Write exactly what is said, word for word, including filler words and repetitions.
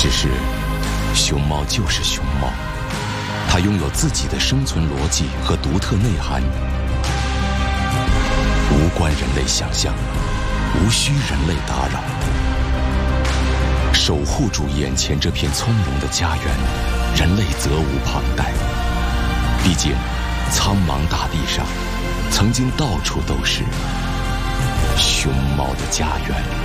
只是，熊猫就是熊猫，它拥有自己的生存逻辑和独特内涵，无关人类想象，无需人类打扰。守护住眼前这片葱茏的家园，人类责无旁贷。毕竟，苍茫大地上，曾经到处都是熊猫的家园。